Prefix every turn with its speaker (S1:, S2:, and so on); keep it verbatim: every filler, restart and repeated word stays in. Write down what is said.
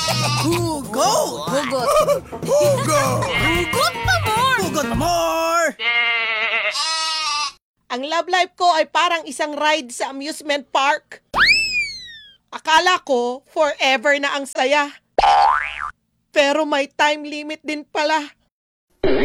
S1: Hugot!
S2: Hugot.
S1: Hugot!
S2: Hugot pa more!
S1: Hugot more!
S3: Ang love life ko ay parang isang ride sa amusement park. Akala ko forever na ang saya. Pero may time limit din pala.